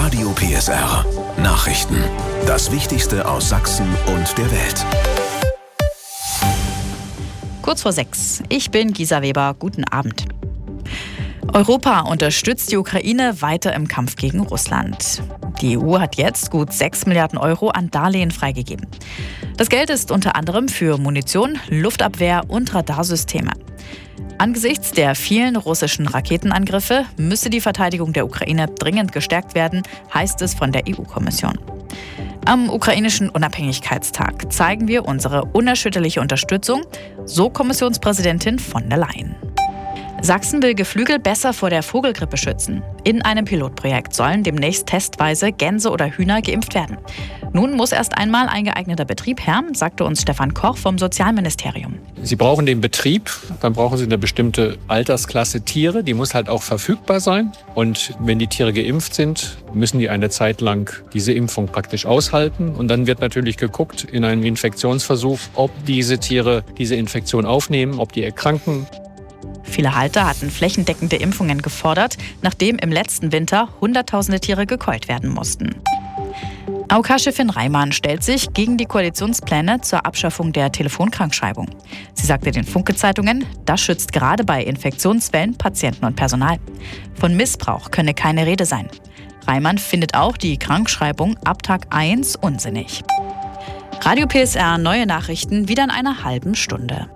Radio PSR. Nachrichten. Das Wichtigste aus Sachsen und der Welt. Kurz vor 6. Ich bin Gisa Weber. Guten Abend. Europa unterstützt die Ukraine weiter im Kampf gegen Russland. Die EU hat jetzt gut 6 Milliarden Euro an Darlehen freigegeben. Das Geld ist unter anderem für Munition, Luftabwehr und Radarsysteme. Angesichts der vielen russischen Raketenangriffe müsse die Verteidigung der Ukraine dringend gestärkt werden, heißt es von der EU-Kommission. Am ukrainischen Unabhängigkeitstag zeigen wir unsere unerschütterliche Unterstützung, so Kommissionspräsidentin von der Leyen. Sachsen will Geflügel besser vor der Vogelgrippe schützen. In einem Pilotprojekt sollen demnächst testweise Gänse oder Hühner geimpft werden. Nun muss erst einmal ein geeigneter Betrieb her, sagte uns Stefan Koch vom Sozialministerium. Sie brauchen den Betrieb, dann brauchen Sie eine bestimmte Altersklasse Tiere, die muss halt auch verfügbar sein. Und wenn die Tiere geimpft sind, müssen die eine Zeit lang diese Impfung praktisch aushalten. Und dann wird natürlich geguckt in einem Infektionsversuch, ob diese Tiere diese Infektion aufnehmen, ob die erkranken. Viele Halter hatten flächendeckende Impfungen gefordert, nachdem im letzten Winter Hunderttausende Tiere gekeult werden mussten. AOK-Chefin Reimann stellt sich gegen die Koalitionspläne zur Abschaffung der Telefonkrankschreibung. Sie sagte den Funke-Zeitungen, das schützt gerade bei Infektionsfällen Patienten und Personal. Von Missbrauch könne keine Rede sein. Reimann findet auch die Krankschreibung ab Tag 1 unsinnig. Radio PSR, neue Nachrichten wieder in einer halben Stunde.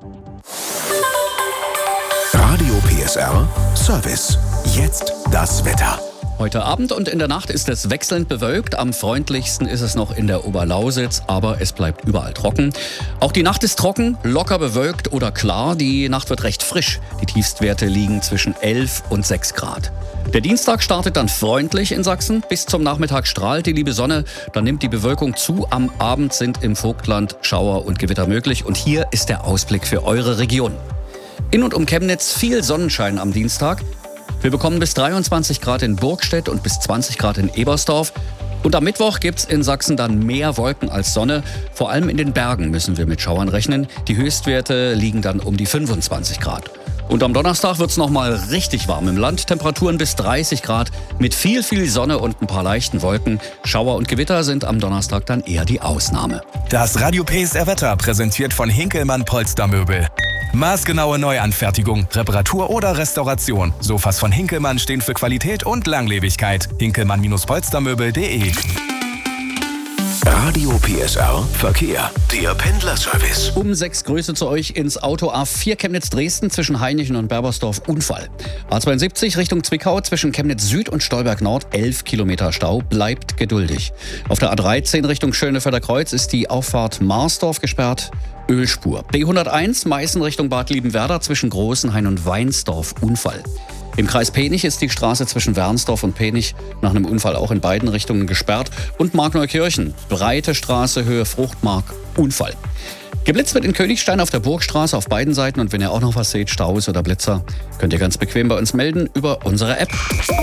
Radio PSR Service. Jetzt das Wetter. Heute Abend und in der Nacht ist es wechselnd bewölkt. Am freundlichsten ist es noch in der Oberlausitz, aber es bleibt überall trocken. Auch die Nacht ist trocken, locker bewölkt oder klar. Die Nacht wird recht frisch. Die Tiefstwerte liegen zwischen 11 und 6 Grad. Der Dienstag startet dann freundlich in Sachsen. Bis zum Nachmittag strahlt die liebe Sonne. Dann nimmt die Bewölkung zu. Am Abend sind im Vogtland Schauer und Gewitter möglich. Und hier ist der Ausblick für eure Region. In und um Chemnitz viel Sonnenschein am Dienstag. Wir bekommen bis 23 Grad in Burgstedt und bis 20 Grad in Ebersdorf. Und am Mittwoch gibt's in Sachsen dann mehr Wolken als Sonne. Vor allem in den Bergen müssen wir mit Schauern rechnen. Die Höchstwerte liegen dann um die 25 Grad. Und am Donnerstag wird's nochmal richtig warm im Land. Temperaturen bis 30 Grad mit viel Sonne und ein paar leichten Wolken. Schauer und Gewitter sind am Donnerstag dann eher die Ausnahme. Das Radio PSR Wetter präsentiert von Hinkelmann Polstermöbel. Maßgenaue Neuanfertigung, Reparatur oder Restauration. Sofas von Hinkelmann stehen für Qualität und Langlebigkeit. Hinkelmann-polstermöbel.de. Radio PSR Verkehr. Der Pendlerservice. Um 6 Grüße zu euch ins Auto A4 Chemnitz-Dresden zwischen Hainichen und Berbersdorf Unfall. A72 Richtung Zwickau zwischen Chemnitz Süd und Stolberg Nord 11 Kilometer Stau. Bleibt geduldig. Auf der A13 Richtung Schönefelder Kreuz ist die Auffahrt Marsdorf gesperrt. Ölspur. B101 Meißen Richtung Bad Liebenwerda zwischen Großenhain und Weinsdorf Unfall. Im Kreis Penich ist die Straße zwischen Wernsdorf und Penich nach einem Unfall auch in beiden Richtungen gesperrt. Und Markneukirchen, breite Straße, Höhe Fruchtmark, Unfall. Geblitzt wird in Königstein auf der Burgstraße auf beiden Seiten. Und wenn ihr auch noch was seht, Staus oder Blitzer, könnt ihr ganz bequem bei uns melden über unsere App.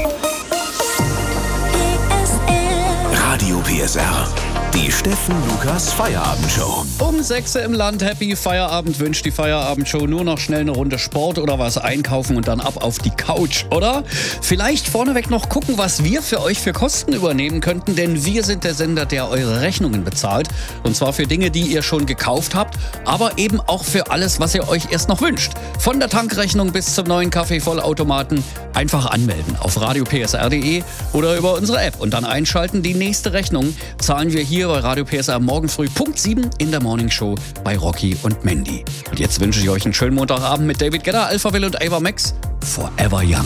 Radio PSR. Die Steffen Lukas Feierabendshow. Um 6 im Land, Happy Feierabend wünscht die Feierabendshow. Nur noch schnell eine Runde Sport oder was einkaufen und dann ab auf die Couch, oder? Vielleicht vorneweg noch gucken, was wir für euch für Kosten übernehmen könnten, denn wir sind der Sender, der eure Rechnungen bezahlt. Und zwar für Dinge, die ihr schon gekauft habt, aber eben auch für alles, was ihr euch erst noch wünscht. Von der Tankrechnung bis zum neuen Kaffeevollautomaten. Einfach anmelden auf radiopsr.de oder über unsere App und dann einschalten. Die nächste Rechnung zahlen wir hier bei Radio PSR morgen früh Punkt 7 in der Morningshow bei Rocky und Mandy. Und jetzt wünsche ich euch einen schönen Montagabend mit David Guetta, Alphaville und Ava Max. Forever Young.